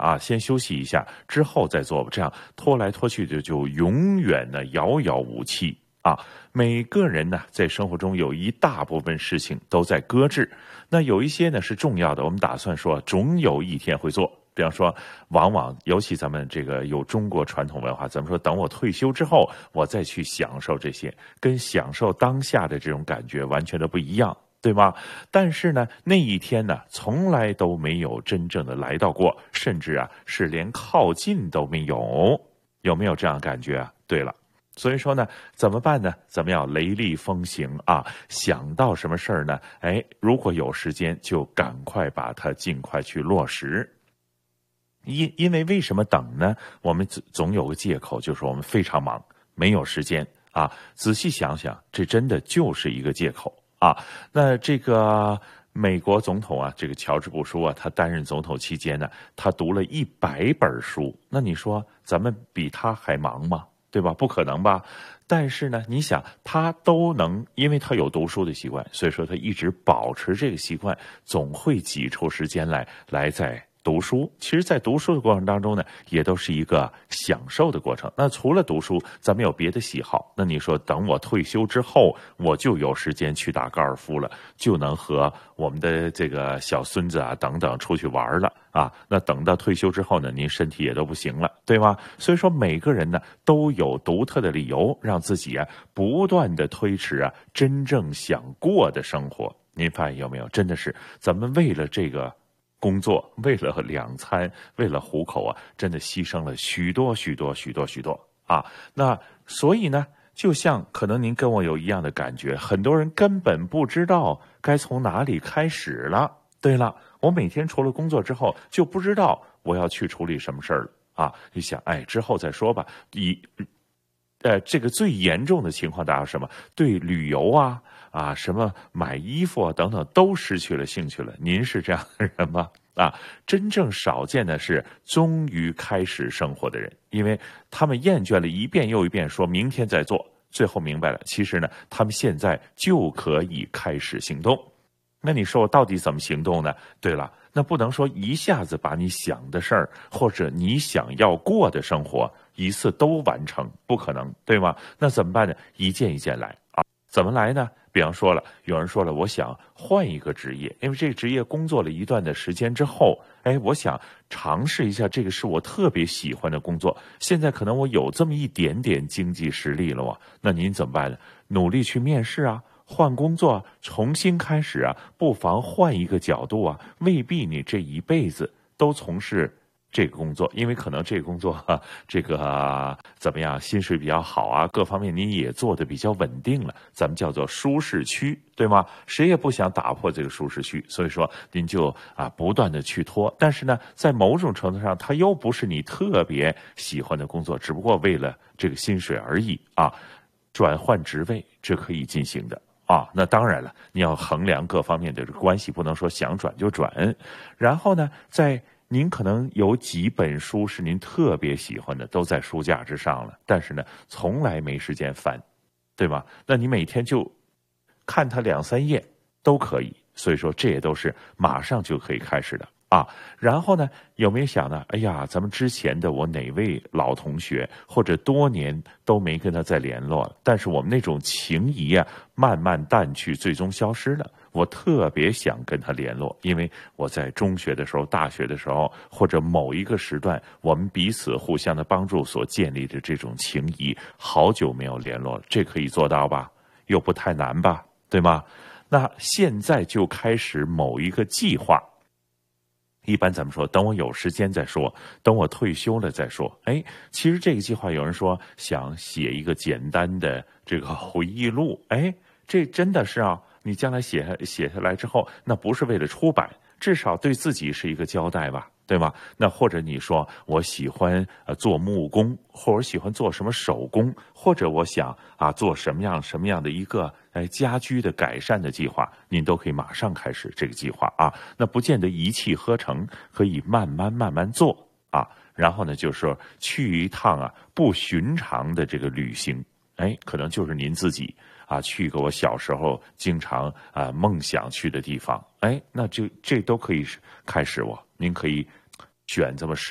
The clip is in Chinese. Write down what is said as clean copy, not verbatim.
啊，先休息一下，之后再做吧。这样拖来拖去就永远呢遥遥无期啊。每个人呢在生活中有一大部分事情都在搁置，那有一些呢是重要的，我们打算说总有一天会做。比方说，往往尤其咱们这个有中国传统文化，咱们说等我退休之后，我再去享受这些，跟享受当下的这种感觉完全都不一样，对吗？但是呢，那一天呢，从来都没有真正的来到过，甚至啊，是连靠近都没有。有没有这样感觉啊？对了。所以说呢，怎么办呢？咱们要雷厉风行啊！想到什么事儿呢？如果有时间，就赶快把它尽快去落实。因为为什么等呢？我们总有个借口，就是我们非常忙，没有时间啊。仔细想想，这真的就是一个借口啊。那这个美国总统啊，这个乔治布殊啊，他担任总统期间呢，他读了100本书。那你说咱们比他还忙吗？对吧？不可能吧？但是呢，你想他都能，因为他有读书的习惯，所以说他一直保持这个习惯，总会挤出时间来在读书。其实在读书的过程当中呢，也都是一个享受的过程。那除了读书，咱们有别的喜好，那你说等我退休之后，我就有时间去打高尔夫了，就能和我们的这个小孙子啊等等出去玩了啊。那等到退休之后呢，您身体也都不行了，对吗？所以说每个人呢都有独特的理由，让自己啊不断的推迟啊真正想过的生活。您发现有没有？真的是咱们为了这个工作，为了2餐，为了糊口啊，真的牺牲了许多啊。那所以呢，就像可能您跟我有一样的感觉，很多人根本不知道该从哪里开始了。对了，我每天除了工作之后，就不知道我要去处理什么事儿了啊。就想之后再说吧。这个最严重的情况达到什么？对旅游什么买衣服等等都失去了兴趣了。您是这样的人吗？真正少见的是终于开始生活的人，因为他们厌倦了一遍又一遍说明天再做，最后明白了，其实呢，他们现在就可以开始行动。那你说我到底怎么行动呢？对了，那不能说一下子把你想的事儿或者你想要过的生活一次都完成，不可能，对吗？那怎么办呢？一件一件来啊。怎么来呢？比方说了，有人说了，我想换一个职业，因为这个职业工作了一段的时间之后，我想尝试一下这个是我特别喜欢的工作。现在可能我有这么一点点经济实力了那您怎么办呢？努力去面试啊。换工作，重新开始啊，不妨换一个角度啊，未必你这一辈子都从事这个工作，因为可能这个工作这个怎么样，薪水比较好啊，各方面你也做得比较稳定了，咱们叫做舒适区，对吗？谁也不想打破这个舒适区，所以说您就不断的去拖，但是呢，在某种程度上，它又不是你特别喜欢的工作，只不过为了这个薪水而已啊，转换职位这可以进行的。那当然了，你要衡量各方面的关系，不能说想转就转。然后呢，在您可能有几本书是您特别喜欢的，都在书架之上了，但是呢，从来没时间翻，对吗？那你每天就看它2、3页都可以，所以说这也都是马上就可以开始的。然后呢，有没有想呢？哎呀，咱们之前的我哪位老同学，或者多年都没跟他再联络了，但是我们那种情谊慢慢淡去，最终消失了。我特别想跟他联络，因为我在中学的时候、大学的时候，或者某一个时段，我们彼此互相的帮助所建立的这种情谊，好久没有联络了。这可以做到吧？又不太难吧？对吗？那现在就开始某一个计划。一般咱们说等我有时间再说，等我退休了再说。其实这个计划有人说想写一个简单的这个回忆录，这真的是你将来写下来之后，那不是为了出版，至少对自己是一个交代吧，对吗？那或者你说我喜欢做木工，或者喜欢做什么手工，或者我想做什么样的一个家居的改善的计划，您都可以马上开始这个计划那不见得一气呵成，可以慢慢做然后呢，就是说去一趟不寻常的这个旅行，可能就是您自己去一个我小时候经常梦想去的地方，那就这都可以开始您可以选这么